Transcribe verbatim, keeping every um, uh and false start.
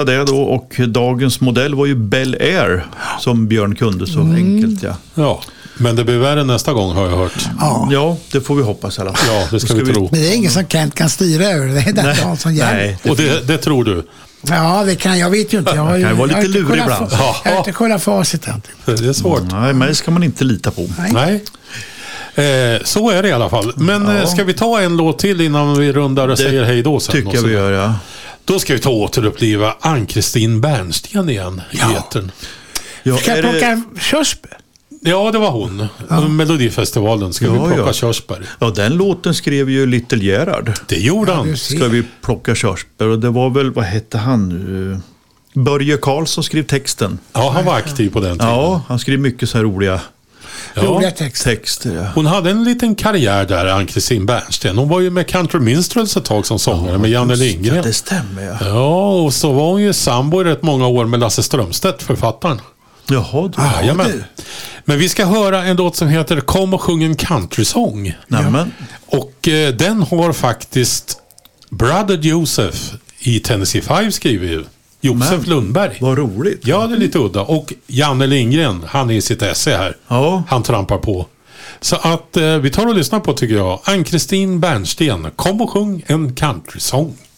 det då, och dagens modell var ju Bel Air som Björn kunde så mm. enkelt. Ja. ja, men det blir värre nästa gång har jag hört. Ja, ja det får vi hoppas i alla fall. Ja, det ska, ska vi tro. Men det är ingen som Kent kan styra över det. Det är detta han som gäller. Nej, och det, det tror du? Ja, det kan jag vet ju inte. Jag har ju, kan vara lite lurig ibland. Jag har inte kollat facit än. Det är svårt. Nej, men det ska man inte lita på. Nej. Nej. Eh, så är det i alla fall. Men ja. ska vi ta en låt till innan vi rundar och det säger hej då sen? Tycker jag vi gör, ja. Då ska vi ta återuppliva Ann-Kristin Bernsten igen i ja. etern. Ja, ska jag plocka det... körsbär? Ja, det var hon. Ja. Melodifestivalen ska ja, vi plocka ja. körsbär. Ja, den låten skrev ju Little Gerhard. Det gjorde han. Ja, ska vi plocka körsbär? Och det var väl, vad hette han nu? Börje Karlsson skrev texten. Ja, han var aktiv på den tiden. Ja, han skrev mycket så här roliga... Ja, roliga text. texter. Ja. Hon hade en liten karriär där, Ann-Kristin Bernsten. Hon var ju med Country Minstrels ett tag som sångare ja, med Janne Lindgren. Ja, det stämmer. Ja. ja, och så var hon ju sambo i rätt många år med Lasse Strömstedt, författaren. Jaha, du. Ja, men. men vi ska höra en låt som heter Kom och sjung en countrysång. Ja. Och eh, den har faktiskt Brother Joseph i Tennessee Five skrivit. Josef Lundberg. Vad roligt. Ja, det är lite udda. Och Janne Lindgren, han är i sitt esse här. Ja. Han trampar på. Så att eh, vi tar och lyssnar på, tycker jag, Ann-Kristin Bernsten. Kom och sjung en countrysång.